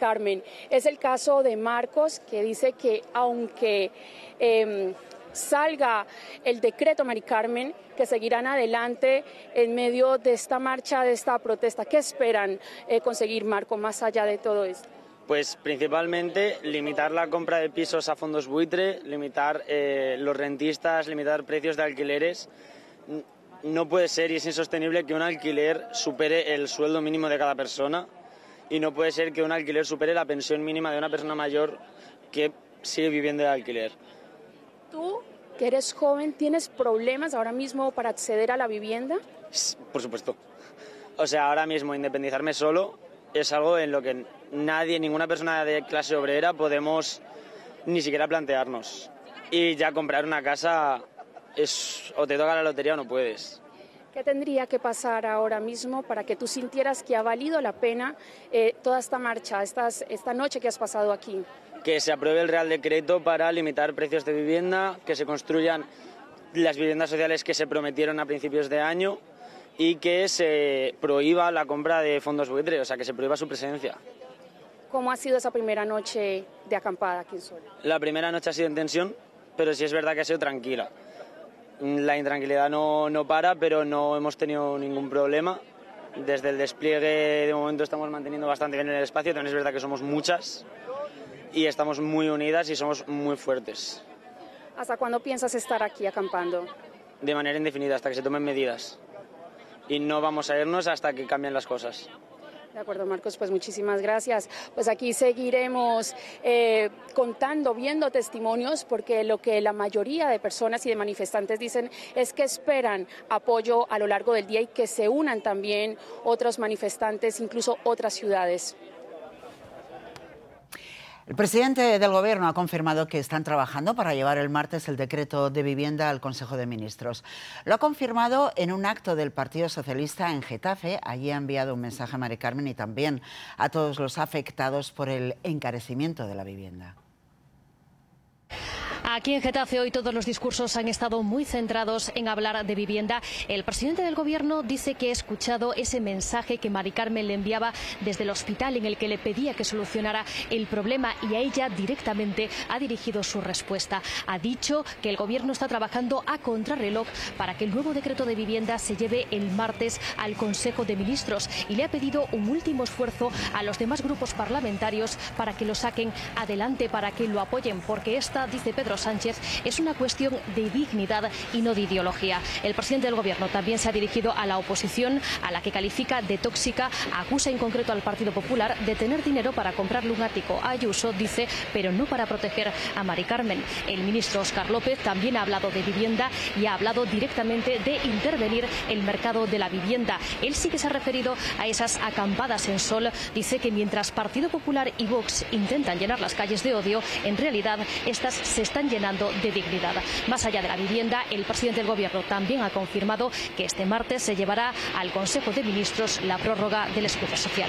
Carmen. Es el caso de Marcos, que dice que aunque salga el decreto, Mari Carmen, que seguirán adelante en medio de esta marcha, de esta protesta. ¿Qué esperan conseguir, Marco, más allá de todo esto? Pues principalmente limitar la compra de pisos a fondos buitre, limitar los rentistas, limitar precios de alquileres. No puede ser y es insostenible que un alquiler supere el sueldo mínimo de cada persona y no puede ser que un alquiler supere la pensión mínima de una persona mayor que sigue viviendo de alquiler. Tú, que eres joven, ¿tienes problemas ahora mismo para acceder a la vivienda? Por supuesto. O sea, ahora mismo independizarme solo es algo en lo que nadie, ninguna persona de clase obrera podemos ni siquiera plantearnos. Y ya comprar una casa es o te toca la lotería o no puedes. ¿Qué tendría que pasar ahora mismo para que tú sintieras que ha valido la pena toda esta marcha, esta noche que has pasado aquí? Que se apruebe el Real Decreto para limitar precios de vivienda, que se construyan las viviendas sociales que se prometieron a principios de año y que se prohíba la compra de fondos buitre, o sea, que se prohíba su presencia. ¿Cómo ha sido esa primera noche de acampada aquí en Sol? La primera noche ha sido en tensión, pero sí es verdad que ha sido tranquila. La intranquilidad no para, pero no hemos tenido ningún problema. Desde el despliegue, de momento, estamos manteniendo bastante bien el espacio. También es verdad que somos muchas y estamos muy unidas y somos muy fuertes. ¿Hasta cuándo piensas estar aquí acampando? De manera indefinida, hasta que se tomen medidas. Y no vamos a irnos hasta que cambien las cosas. De acuerdo, Marcos, pues muchísimas gracias. Pues aquí seguiremos contando, viendo testimonios, porque lo que la mayoría de personas y de manifestantes dicen es que esperan apoyo a lo largo del día y que se unan también otros manifestantes, incluso otras ciudades. El presidente del Gobierno ha confirmado que están trabajando para llevar el martes el decreto de vivienda al Consejo de Ministros. Lo ha confirmado en un acto del Partido Socialista en Getafe. Allí ha enviado un mensaje a Mari Carmen y también a todos los afectados por el encarecimiento de la vivienda. Aquí en Getafe hoy todos los discursos han estado muy centrados en hablar de vivienda. El presidente del Gobierno dice que ha escuchado ese mensaje que Mari Carmen le enviaba desde el hospital en el que le pedía que solucionara el problema y a ella directamente ha dirigido su respuesta. Ha dicho que el Gobierno está trabajando a contrarreloj para que el nuevo decreto de vivienda se lleve el martes al Consejo de Ministros y le ha pedido un último esfuerzo a los demás grupos parlamentarios para que lo saquen adelante, para que lo apoyen, porque esta, dice Pedro Sánchez, es una cuestión de dignidad y no de ideología. El presidente del Gobierno también se ha dirigido a la oposición, a la que califica de tóxica, acusa en concreto al Partido Popular de tener dinero para comprarle un ático a Ayuso, dice, pero no para proteger a Mari Carmen. El ministro Óscar López también ha hablado de vivienda y ha hablado directamente de intervenir el mercado de la vivienda. Él sí que se ha referido a esas acampadas en Sol. Dice que mientras Partido Popular y Vox intentan llenar las calles de odio, en realidad estas se están llenando de dignidad. Más allá de la vivienda, el presidente del Gobierno también ha confirmado que este martes se llevará al Consejo de Ministros la prórroga del escudo social.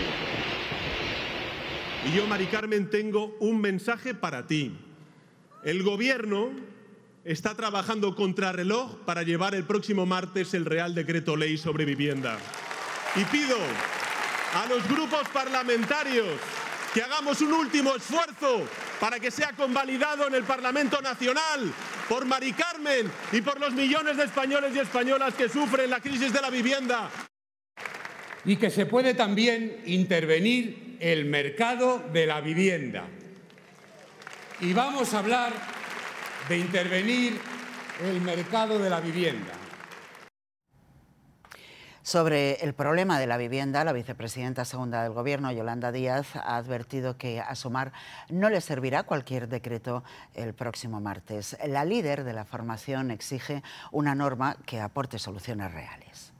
Y yo, Mari Carmen, tengo un mensaje para ti. El Gobierno está trabajando contrarreloj para llevar el próximo martes el Real Decreto Ley sobre vivienda. Y pido a los grupos parlamentarios que hagamos un último esfuerzo para que sea convalidado en el Parlamento Nacional por Mari Carmen y por los millones de españoles y españolas que sufren la crisis de la vivienda. Y que se puede también intervenir el mercado de la vivienda. Y vamos a hablar de intervenir el mercado de la vivienda. Sobre el problema de la vivienda, la vicepresidenta segunda del Gobierno, Yolanda Díaz, ha advertido que a Sumar no le servirá cualquier decreto el próximo martes. La líder de la formación exige una norma que aporte soluciones reales.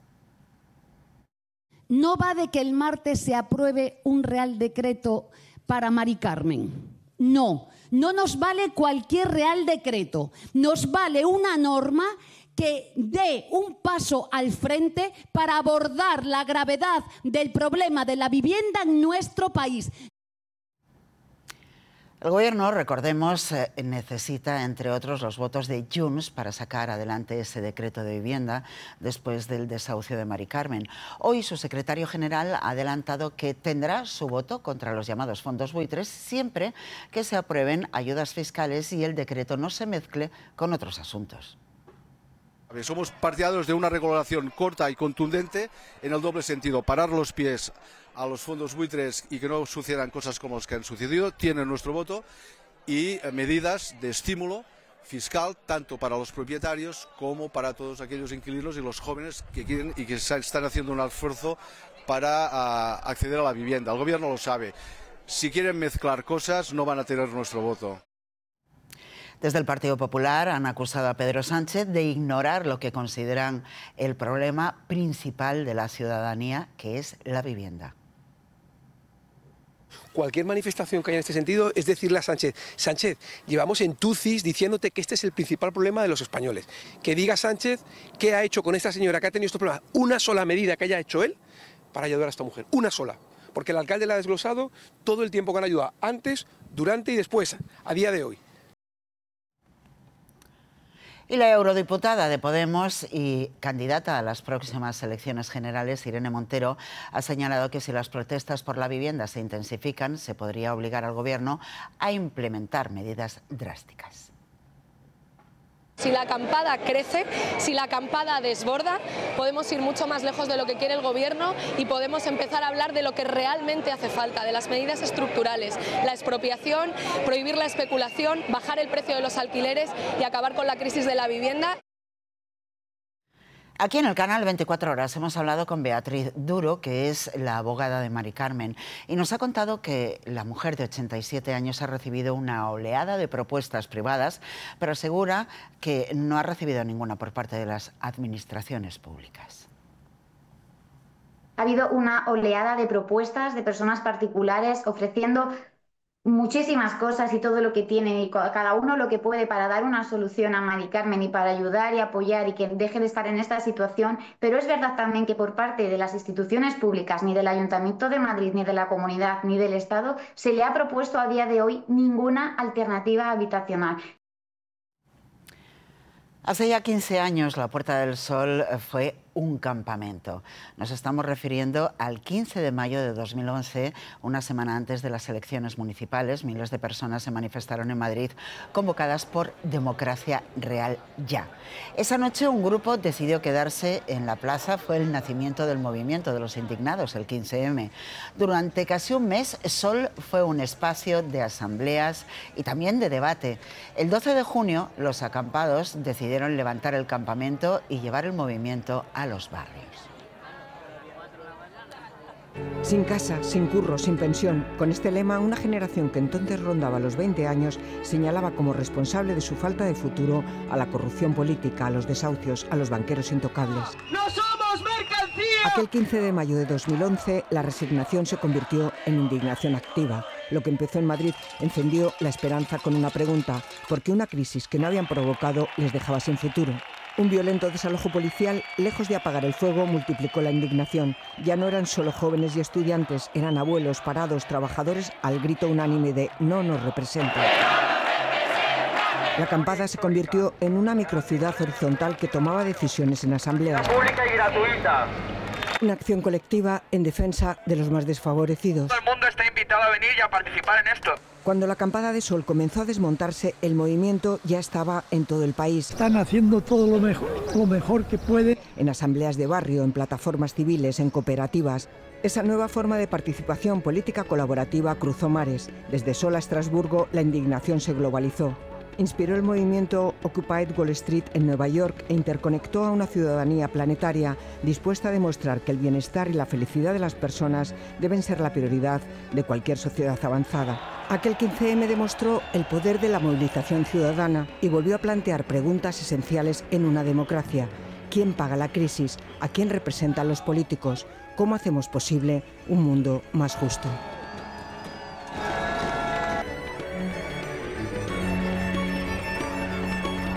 No va de que el martes se apruebe un Real Decreto para Mari Carmen. No, no nos vale cualquier Real Decreto. Nos vale una norma que dé un paso al frente para abordar la gravedad del problema de la vivienda en nuestro país. El Gobierno, recordemos, necesita, entre otros, los votos de Junts para sacar adelante ese decreto de vivienda después del desahucio de Mari Carmen. Hoy su secretario general ha adelantado que tendrá su voto contra los llamados fondos buitres siempre que se aprueben ayudas fiscales y el decreto no se mezcle con otros asuntos. Somos partidarios de una regulación corta y contundente en el doble sentido, parar los pies a los fondos buitres y que no sucedan cosas como las que han sucedido, tienen nuestro voto, y medidas de estímulo fiscal tanto para los propietarios como para todos aquellos inquilinos y los jóvenes que quieren y que están haciendo un esfuerzo para acceder a la vivienda. El Gobierno lo sabe. Si quieren mezclar cosas, no van a tener nuestro voto. Desde el Partido Popular han acusado a Pedro Sánchez de ignorar lo que consideran el problema principal de la ciudadanía, que es la vivienda. Cualquier manifestación que haya en este sentido es decirle a Sánchez: Sánchez, llevamos en TUCIS diciéndote que este es el principal problema de los españoles. Que diga Sánchez qué ha hecho con esta señora que ha tenido estos problemas. Una sola medida que haya hecho él para ayudar a esta mujer. Una sola. Porque el alcalde la ha desglosado todo el tiempo que han ayudado, antes, durante y después, a día de hoy. Y la eurodiputada de Podemos y candidata a las próximas elecciones generales, Irene Montero, ha señalado que si las protestas por la vivienda se intensifican, se podría obligar al Gobierno a implementar medidas drásticas. Si la acampada crece, si la acampada desborda, podemos ir mucho más lejos de lo que quiere el Gobierno y podemos empezar a hablar de lo que realmente hace falta, de las medidas estructurales, la expropiación, prohibir la especulación, bajar el precio de los alquileres y acabar con la crisis de la vivienda. Aquí en el canal 24 Horas hemos hablado con Beatriz Duro, que es la abogada de Mari Carmen, y nos ha contado que la mujer de 87 años ha recibido una oleada de propuestas privadas, pero asegura que no ha recibido ninguna por parte de las administraciones públicas. Ha habido una oleada de propuestas de personas particulares ofreciendo muchísimas cosas y todo lo que tiene y cada uno lo que puede para dar una solución a Mari Carmen y para ayudar y apoyar y que deje de estar en esta situación, pero es verdad también que por parte de las instituciones públicas, ni del Ayuntamiento de Madrid, ni de la Comunidad, ni del Estado, se le ha propuesto a día de hoy ninguna alternativa habitacional. Hace ya 15 años la Puerta del Sol fue un campamento. Nos estamos refiriendo al 15 de mayo de 2011, una semana antes de las elecciones municipales. Miles de personas se manifestaron en Madrid, convocadas por Democracia Real Ya. Esa noche un grupo decidió quedarse en la plaza. Fue el nacimiento del movimiento de los indignados, el 15M. Durante casi un mes, Sol fue un espacio de asambleas y también de debate. El 12 de junio, los acampados decidieron levantar el campamento y llevar el movimiento a los barrios. Sin casa, sin curro, sin pensión. Con este lema, una generación que entonces rondaba los 20 años señalaba como responsable de su falta de futuro a la corrupción política, a los desahucios, a los banqueros intocables. ¡No somos mercancía! Aquel 15 de mayo de 2011, la resignación se convirtió en indignación activa. Lo que empezó en Madrid encendió la esperanza con una pregunta: ¿por qué una crisis que no habían provocado les dejaba sin futuro? Un violento desalojo policial, lejos de apagar el fuego, multiplicó la indignación. Ya no eran solo jóvenes y estudiantes, eran abuelos, parados, trabajadores, al grito unánime de «no nos representa». La acampada se convirtió en una microciudad horizontal que tomaba decisiones en asambleas. Pública y gratuita. Una acción colectiva en defensa de los más desfavorecidos. Todo el mundo está invitado a venir y a participar en esto. Cuando la acampada de Sol comenzó a desmontarse, el movimiento ya estaba en todo el país. Están haciendo todo lo mejor que pueden. En asambleas de barrio, en plataformas civiles, en cooperativas. Esa nueva forma de participación política colaborativa cruzó mares. Desde Sol a Estrasburgo, la indignación se globalizó. Inspiró el movimiento Occupy Wall Street en Nueva York e interconectó a una ciudadanía planetaria dispuesta a demostrar que el bienestar y la felicidad de las personas deben ser la prioridad de cualquier sociedad avanzada. Aquel 15M demostró el poder de la movilización ciudadana y volvió a plantear preguntas esenciales en una democracia. ¿Quién paga la crisis? ¿A quién representan los políticos? ¿Cómo hacemos posible un mundo más justo?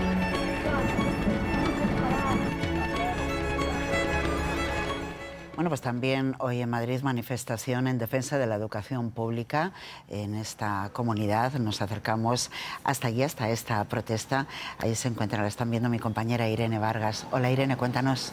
Bueno, pues también hoy en Madrid manifestación en defensa de la educación pública en esta comunidad. Nos acercamos hasta allí, hasta esta protesta. Ahí se encuentra, la están viendo mi compañera Irene Vargas. Hola Irene, cuéntanos.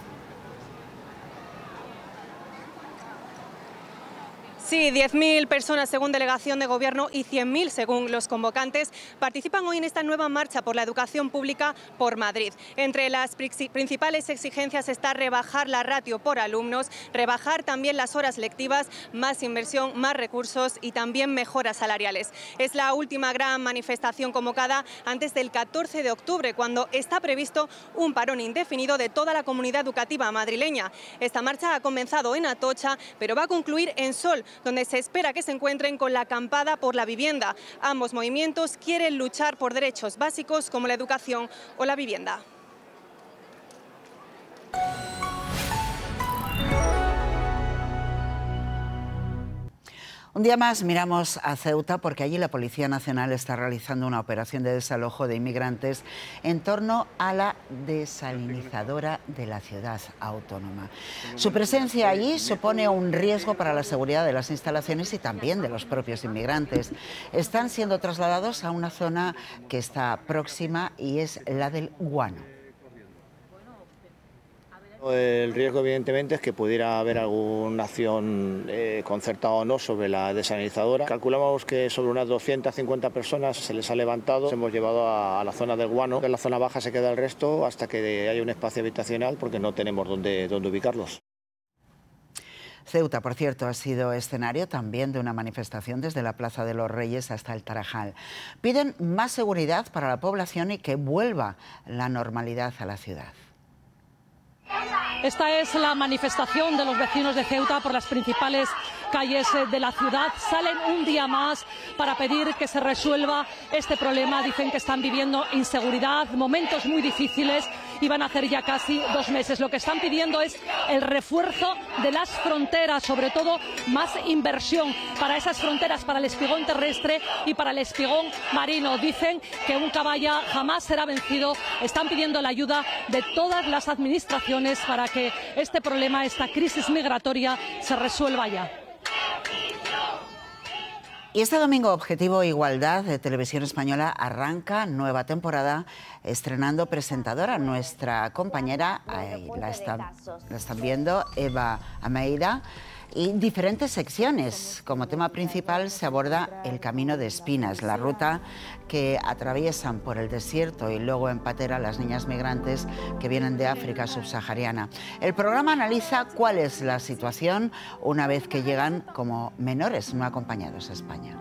Sí, 10.000 personas según delegación de gobierno y 100.000 según los convocantes participan hoy en esta nueva marcha por la educación pública por Madrid. Entre las principales exigencias está rebajar la ratio por alumnos, rebajar también las horas lectivas, más inversión, más recursos y también mejoras salariales. Es la última gran manifestación convocada antes del 14 de octubre, cuando está previsto un parón indefinido de toda la comunidad educativa madrileña. Esta marcha ha comenzado en Atocha, pero va a concluir en Sol, donde se espera que se encuentren con la acampada por la vivienda. Ambos movimientos quieren luchar por derechos básicos como la educación o la vivienda. Un día más miramos a Ceuta porque allí la Policía Nacional está realizando una operación de desalojo de inmigrantes en torno a la desalinizadora de la ciudad autónoma. Su presencia allí supone un riesgo para la seguridad de las instalaciones y también de los propios inmigrantes. Están siendo trasladados a una zona que está próxima y es la del Guano. El riesgo, evidentemente, es que pudiera haber alguna acción concertada o no sobre la desalinizadora. Calculamos que sobre unas 250 personas se les ha levantado. Hemos llevado a la zona del Guano. En la zona baja se queda el resto hasta que haya un espacio habitacional porque no tenemos dónde ubicarlos. Ceuta, por cierto, ha sido escenario también de una manifestación desde la Plaza de los Reyes hasta el Tarajal. Piden más seguridad para la población y que vuelva la normalidad a la ciudad. Esta es la manifestación de los vecinos de Ceuta por las principales calles de la ciudad. Salen un día más para pedir que se resuelva este problema. Dicen que están viviendo inseguridad, momentos muy difíciles y van a hacer ya casi 2 meses. Lo que están pidiendo es el refuerzo de las fronteras, sobre todo más inversión para esas fronteras, para el espigón terrestre y para el espigón marino. Dicen que un caballa jamás será vencido. Están pidiendo la ayuda de todas las administraciones para que este problema, esta crisis migratoria, se resuelva ya. Y este domingo Objetivo Igualdad de Televisión Española arranca nueva temporada estrenando presentadora. Nuestra compañera, ahí la están viendo, Eva Almeida, y diferentes secciones. Como tema principal se aborda el Camino de Espinas, la ruta que atraviesan por el desierto y luego en patera las niñas migrantes que vienen de África subsahariana. El programa analiza cuál es la situación una vez que llegan como menores no acompañados a España.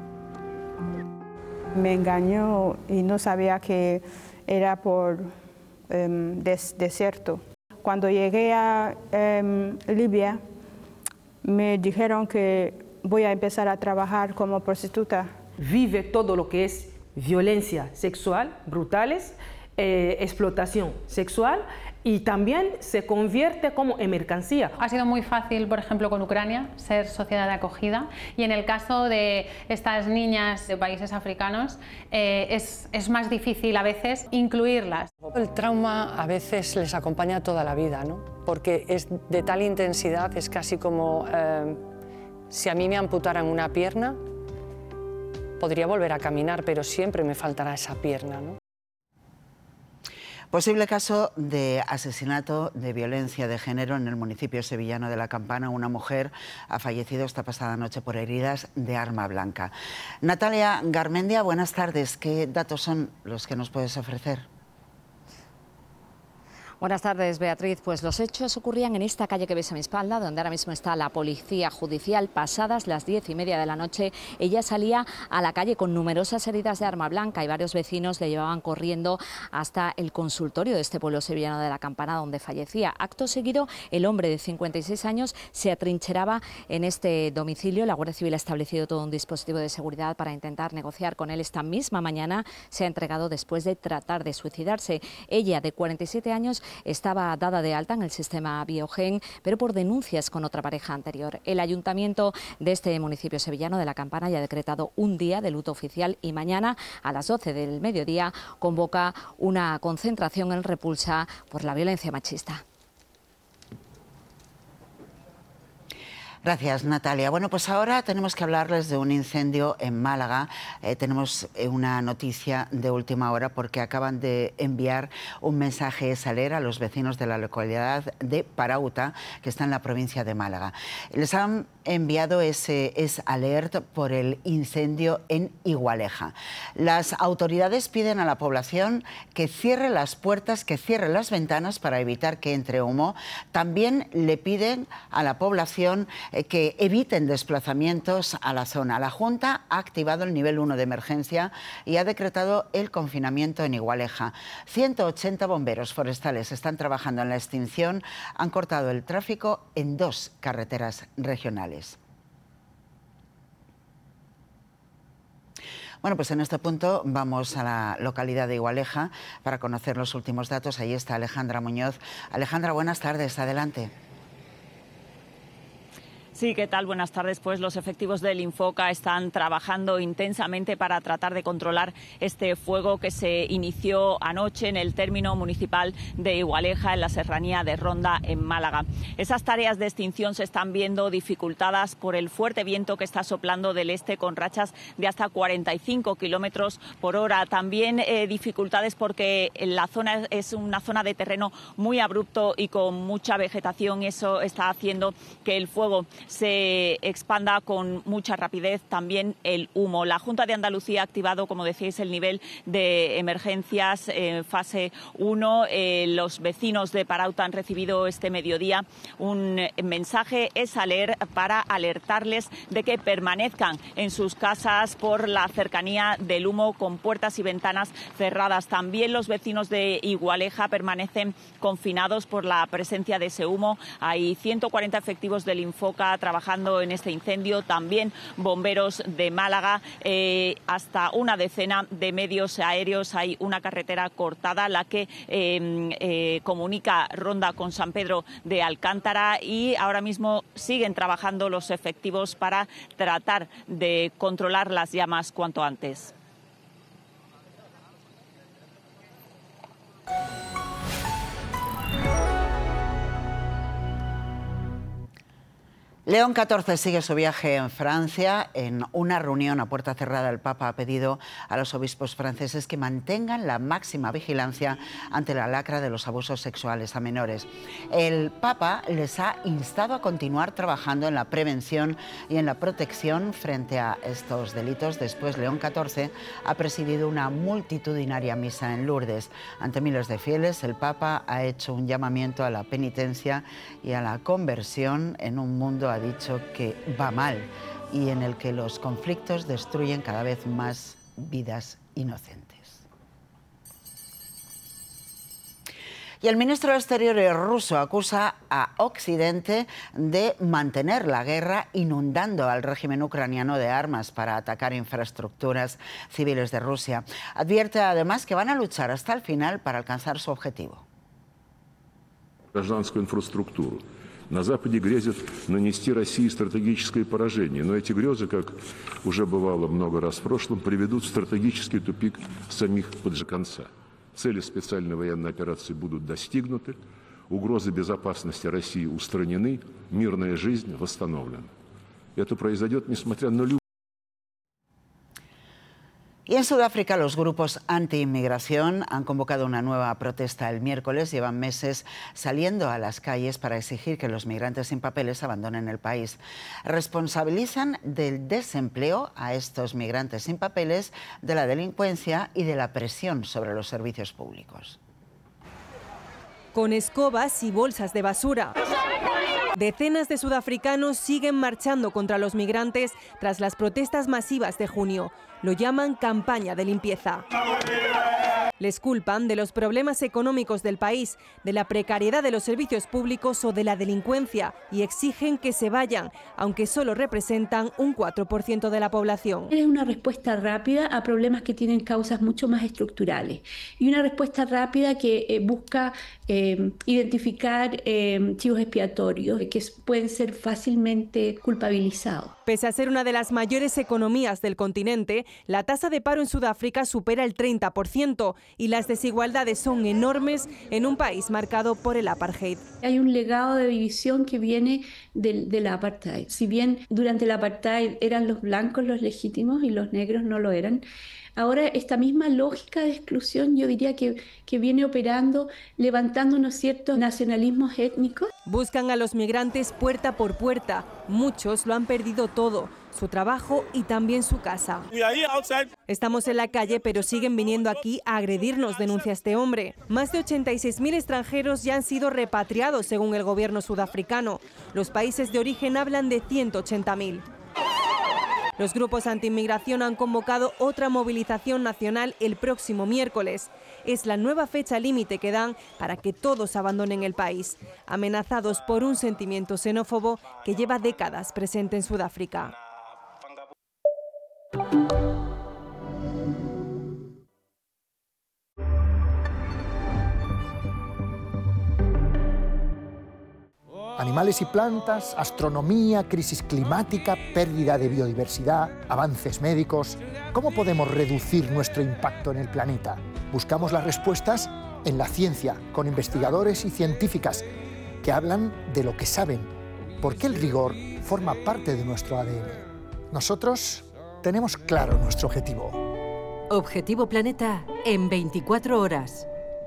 Me engañó y no sabía que era por desierto. Cuando llegué a Libia, me dijeron que voy a empezar a trabajar como prostituta. Vive todo lo que es violencia sexual, brutales, explotación sexual, y también se convierte como en mercancía. Ha sido muy fácil, por ejemplo, con Ucrania, ser sociedad de acogida, y en el caso de estas niñas de países africanos es más difícil a veces incluirlas. El trauma a veces les acompaña toda la vida, ¿no? Porque es de tal intensidad, es casi como si a mí me amputaran una pierna, podría volver a caminar, pero siempre me faltará esa pierna, ¿no? Posible caso de asesinato de violencia de género en el municipio sevillano de La Campana. Una mujer ha fallecido esta pasada noche por heridas de arma blanca. Natalia Garmendia, buenas tardes. ¿Qué datos son los que nos puedes ofrecer? Buenas tardes, Beatriz. Pues los hechos ocurrían en esta calle que ves a mi espalda, donde ahora mismo está la policía judicial. Pasadas las 10:30 de la noche, ella salía a la calle con numerosas heridas de arma blanca y varios vecinos le llevaban corriendo hasta el consultorio de este pueblo sevillano de La Campana, donde fallecía. Acto seguido, el hombre de 56 años se atrincheraba en este domicilio. La Guardia Civil ha establecido todo un dispositivo de seguridad para intentar negociar con él. Esta misma mañana se ha entregado después de tratar de suicidarse. Ella, de 47 años, estaba dada de alta en el sistema Biogen, pero por denuncias con otra pareja anterior. El ayuntamiento de este municipio sevillano de La Campana ya ha decretado un día de luto oficial y mañana a las 12 del mediodía convoca una concentración en repulsa por la violencia machista. Gracias, Natalia. Bueno, pues ahora tenemos que hablarles de un incendio en Málaga. Tenemos una noticia de última hora porque acaban de enviar un mensaje SALER a los vecinos de la localidad de Parauta, que está en la provincia de Málaga. Les han enviado ese alert por el incendio en Igualeja. Las autoridades piden a la población que cierre las puertas, que cierre las ventanas para evitar que entre humo. También le piden a la población que eviten desplazamientos a la zona. La Junta ha activado el nivel 1 de emergencia y ha decretado el confinamiento en Igualeja. 180 bomberos forestales están trabajando en la extinción. Han cortado el tráfico en 2 carreteras regionales. Bueno, pues en este punto vamos a la localidad de Igualeja para conocer los últimos datos. Ahí está Alejandra Muñoz. Alejandra, buenas tardes. Adelante. Sí, ¿qué tal? Buenas tardes. Pues los efectivos del Infoca están trabajando intensamente para tratar de controlar este fuego que se inició anoche en el término municipal de Igualeja, en la serranía de Ronda, en Málaga. Esas tareas de extinción se están viendo dificultadas por el fuerte viento que está soplando del este con rachas de hasta 45 kilómetros por hora. También dificultades porque la zona es una zona de terreno muy abrupto y con mucha vegetación. Eso está haciendo que el fuego se expanda con mucha rapidez. También el humo. La Junta de Andalucía ha activado, como decíais, el nivel de emergencias en fase 1. Los vecinos de Parauta han recibido este mediodía un mensaje SALER para alertarles de que permanezcan en sus casas por la cercanía del humo, con puertas y ventanas cerradas. También los vecinos de Igualeja permanecen confinados por la presencia de ese humo. Hay 140 efectivos del Infoca trabajando en este incendio, también bomberos de Málaga, hasta una decena de medios aéreos. Hay una carretera cortada, la que comunica Ronda con San Pedro de Alcántara, y ahora mismo siguen trabajando los efectivos para tratar de controlar las llamas cuanto antes. León XIV sigue su viaje en Francia. En una reunión a puerta cerrada, el Papa ha pedido a los obispos franceses que mantengan la máxima vigilancia ante la lacra de los abusos sexuales a menores. El Papa les ha instado a continuar trabajando en la prevención y en la protección frente a estos delitos. Después, León XIV ha presidido una multitudinaria misa en Lourdes. Ante miles de fieles, el Papa ha hecho un llamamiento a la penitencia y a la conversión en un mundo, ha dicho, que va mal y en el que los conflictos destruyen cada vez más vidas inocentes. Y el ministro de Exteriores ruso acusa a Occidente de mantener la guerra, inundando al régimen ucraniano de armas para atacar infraestructuras civiles de Rusia. Advierte además que van a luchar hasta el final para alcanzar su objetivo. На Западе грезят нанести России стратегическое поражение. Но эти грезы, как уже бывало много раз в прошлом, приведут в стратегический тупик самих до конца. Цели специальной военной операции будут достигнуты, угрозы безопасности России устранены, мирная жизнь восстановлена. Это произойдет, несмотря на любые... Y en Sudáfrica, los grupos anti-inmigración han convocado una nueva protesta el miércoles. Llevan meses saliendo a las calles para exigir que los migrantes sin papeles abandonen el país. Responsabilizan del desempleo a estos migrantes sin papeles, de la delincuencia y de la presión sobre los servicios públicos. Con escobas y bolsas de basura, decenas de sudafricanos siguen marchando contra los migrantes tras las protestas masivas de junio. Lo llaman campaña de limpieza. Les culpan de los problemas económicos del país, de la precariedad de los servicios públicos o de la delincuencia, y exigen que se vayan, aunque solo representan un 4% de la población. Es una respuesta rápida a problemas que tienen causas mucho más estructurales, y una respuesta rápida que busca identificar chivos expiatorios que pueden ser fácilmente culpabilizados. Pese a ser una de las mayores economías del continente, la tasa de paro en Sudáfrica supera el 30%. y las desigualdades son enormes en un país marcado por el apartheid. Hay un legado de división que viene del apartheid. Si bien durante el apartheid eran los blancos los legítimos y los negros no lo eran, ahora esta misma lógica de exclusión yo diría que viene operando, levantando unos ciertos nacionalismos étnicos. Buscan a los migrantes puerta por puerta. Muchos lo han perdido todo, su trabajo y también su casa. Estamos en la calle, pero siguen viniendo aquí a agredirnos, denuncia este hombre. Más de 86.000 extranjeros ya han sido repatriados según el gobierno sudafricano. Los países de origen hablan de 180.000. Los grupos anti-inmigración han convocado otra movilización nacional el próximo miércoles. Es la nueva fecha límite que dan para que todos abandonen el país, amenazados por un sentimiento xenófobo que lleva décadas presente en Sudáfrica. Animales y plantas, astronomía, crisis climática, pérdida de biodiversidad, avances médicos. ¿Cómo podemos reducir nuestro impacto en el planeta? Buscamos las respuestas en la ciencia, con investigadores y científicas que hablan de lo que saben, porque el rigor forma parte de nuestro ADN. Nosotros tenemos claro nuestro objetivo. Objetivo Planeta en 24 horas.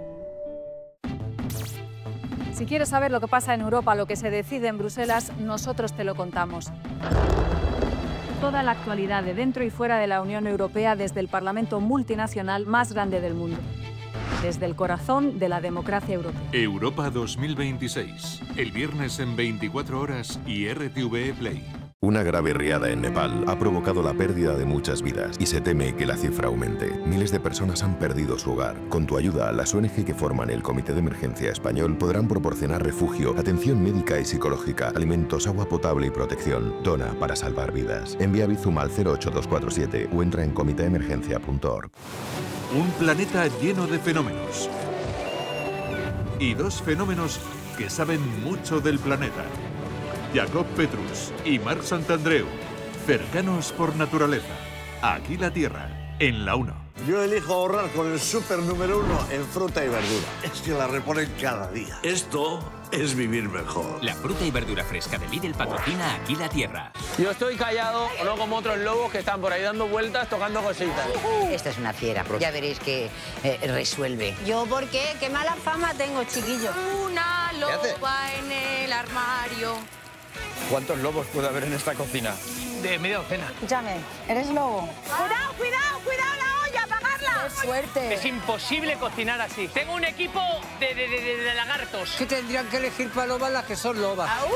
Si quieres saber lo que pasa en Europa, lo que se decide en Bruselas, nosotros te lo contamos. Toda la actualidad de dentro y fuera de la Unión Europea desde el Parlamento multinacional más grande del mundo. Desde el corazón de la democracia europea. Europa 2026. El viernes en 24 horas y RTVE Play. Una grave riada en Nepal ha provocado la pérdida de muchas vidas y se teme que la cifra aumente. Miles de personas han perdido su hogar. Con tu ayuda, las ONG que forman el Comité de Emergencia Español podrán proporcionar refugio, atención médica y psicológica, alimentos, agua potable y protección. Dona para salvar vidas. Envía Bizum al 08247 o entra en comiteemergencia.org. Un planeta lleno de fenómenos. Y dos fenómenos que saben mucho del planeta. Jacob Petrus y Marc Santandreu, cercanos por naturaleza. Aquí la Tierra, en la 1. Yo elijo ahorrar con el súper número 1 en fruta y verdura. Es que la reponen cada día. Esto es vivir mejor. La fruta y verdura fresca de Lidl patrocina Aquí la Tierra. Yo estoy callado, no como otros lobos que están por ahí dando vueltas, tocando cositas. Esta es una fiera. Ya veréis que resuelve. ¿Yo por qué? ¿Qué mala fama tengo, chiquillo? Una loba en el armario. ¿Cuántos lobos puede haber en esta cocina? De media docena. Escúchame, ¿eres lobo? ¡Cuidado, cuidado, cuidado la olla, apagarla! ¡Qué fuerte! Es imposible cocinar así. Tengo un equipo de lagartos. Que tendrían que elegir para lobas las que son lobas. ¡Aú!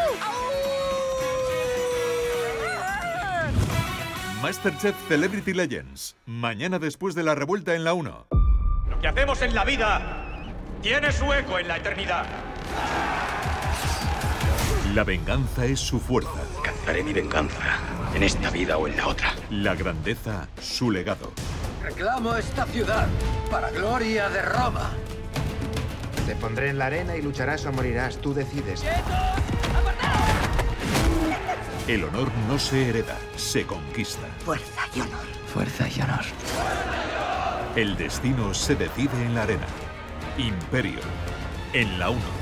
¡Aú! Masterchef Celebrity Legends. Mañana después de la revuelta en la 1. Lo que hacemos en la vida tiene su eco en la eternidad. La venganza es su fuerza. Cazaré mi venganza, en esta vida o en la otra. La grandeza, su legado. Reclamo esta ciudad para gloria de Roma. Te pondré en la arena y lucharás o morirás. Tú decides. El honor no se hereda, se conquista. Fuerza y honor. Fuerza y honor. El destino se decide en la arena. Imperio, en la 1.